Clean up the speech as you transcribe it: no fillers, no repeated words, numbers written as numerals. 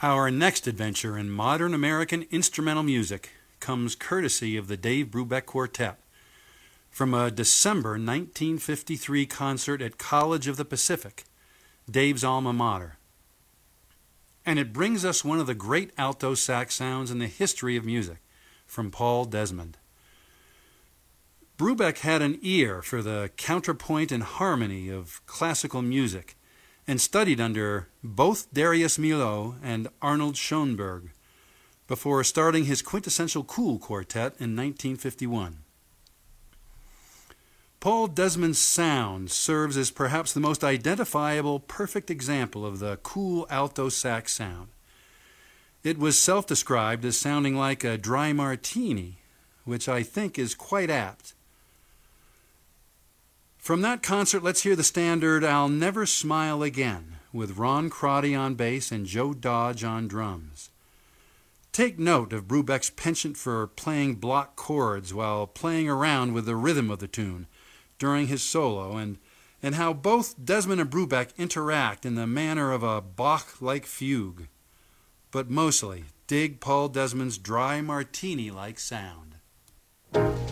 Our next adventure in modern American instrumental music comes courtesy of the Dave Brubeck Quartet from a December 1953 concert at College of the Pacific, Dave's alma mater. And it brings us one of the great alto sax sounds in the history of music, from Paul Desmond. Brubeck had an ear for the counterpoint and harmony of classical music and studied under both Darius Milhaud and Arnold Schoenberg before starting his quintessential cool quartet in 1951. Paul Desmond's sound serves as perhaps the most identifiable, perfect example of the cool alto sax sound. It was self-described as sounding like a dry martini, which I think is quite apt. From that concert, let's hear the standard I'll Never Smile Again, with Ron Crotty on bass and Joe Dodge on drums. Take note of Brubeck's penchant for playing block chords while playing around with the rhythm of the tune during his solo, and how both Desmond and Brubeck interact in the manner of a Bach-like fugue. But mostly, dig Paul Desmond's dry martini-like sound.